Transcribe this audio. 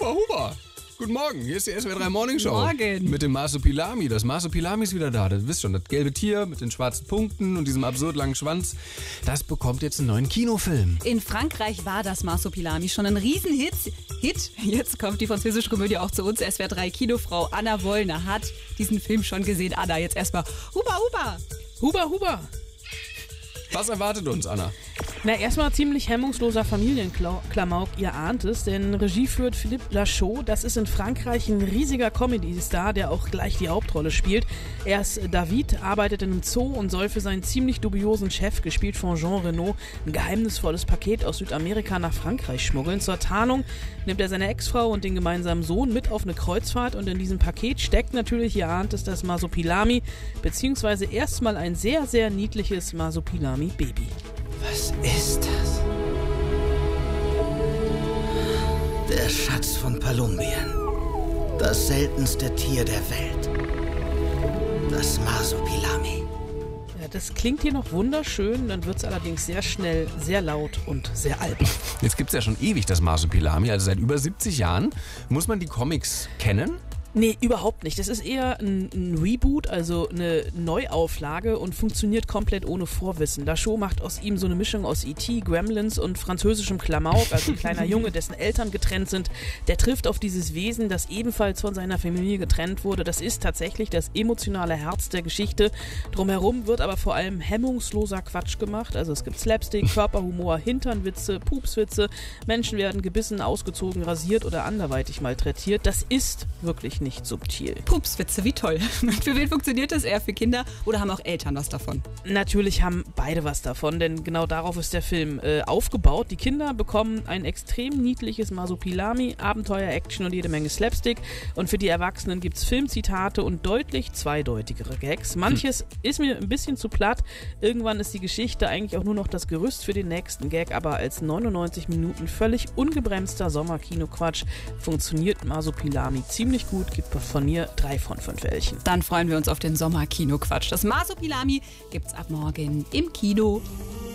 Huber, Huber. Guten Morgen, hier ist die SWR 3 Morning Show. Morgen. Mit dem Marsupilami. Das Marsupilami ist wieder da. Das wisst schon, das gelbe Tier mit den schwarzen Punkten und diesem absurd langen Schwanz. Das bekommt jetzt einen neuen Kinofilm. In Frankreich war das Marsupilami schon ein Riesenhit. Jetzt kommt die französische Komödie auch zu uns. SWR 3 Kinofrau Anna Wollner hat diesen Film schon gesehen. Anna, jetzt erstmal Huber, Huber. Huber, Huber. Was erwartet uns, Anna? Na, erstmal ziemlich hemmungsloser Familienklamauk, ihr ahnt es, denn Regie führt Philippe Lachaud. Das ist in Frankreich ein riesiger Comedy-Star, der auch gleich die Hauptrolle spielt. Er ist David, arbeitet in einem Zoo und soll für seinen ziemlich dubiosen Chef, gespielt von Jean Reno, ein geheimnisvolles Paket aus Südamerika nach Frankreich schmuggeln. Zur Tarnung nimmt er seine Ex-Frau und den gemeinsamen Sohn mit auf eine Kreuzfahrt und in diesem Paket steckt natürlich, ihr ahnt es, das Marsupilami, beziehungsweise erstmal ein sehr, sehr niedliches Marsupilami-Baby. Was ist das? Der Schatz von Palumbien. Das seltenste Tier der Welt. Das Marsupilami. Ja, das klingt hier noch wunderschön, dann wird es allerdings sehr schnell, sehr laut und sehr albern. Jetzt gibt es ja schon ewig das Marsupilami, also seit über 70 Jahren. Muss man die Comics kennen? Nee, überhaupt nicht. Das ist eher ein Reboot, also eine Neuauflage und funktioniert komplett ohne Vorwissen. Lachaud macht aus ihm so eine Mischung aus E.T., Gremlins und französischem Klamauk, also ein kleiner Junge, dessen Eltern getrennt sind. Der trifft auf dieses Wesen, das ebenfalls von seiner Familie getrennt wurde. Das ist tatsächlich das emotionale Herz der Geschichte. Drumherum wird aber vor allem hemmungsloser Quatsch gemacht. Also es gibt Slapstick, Körperhumor, Hinternwitze, Pupswitze. Menschen werden gebissen, ausgezogen, rasiert oder anderweitig malträtiert. Das ist wirklich nicht subtil. Pupswitze, wie toll. Für wen funktioniert das eher? Für Kinder oder haben auch Eltern was davon? Natürlich haben beide was davon, denn genau darauf ist der Film aufgebaut. Die Kinder bekommen ein extrem niedliches Marsupilami, Abenteuer, Action und jede Menge Slapstick. Und für die Erwachsenen gibt es Filmzitate und deutlich zweideutigere Gags. Manches ist mir ein bisschen zu platt. Irgendwann ist die Geschichte eigentlich auch nur noch das Gerüst für den nächsten Gag, aber als 99 Minuten völlig ungebremster Sommerkino-Quatsch funktioniert Marsupilami ziemlich gut. Gibt von mir 3 von 5 Welchen. Dann freuen wir uns auf den Sommerkino-Quatsch. Das Marsupilami gibt's ab morgen im Kino.